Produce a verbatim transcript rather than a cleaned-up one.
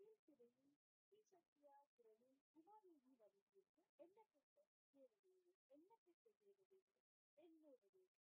கீழ்த்திரையில் ஸ்ரீ சத்யா குரலில் உமாதேவி வழங்கியிருக்கும் எண்ணற்ற தேவதைகள் எண்ணற்ற தேவதைகள் என்னோடது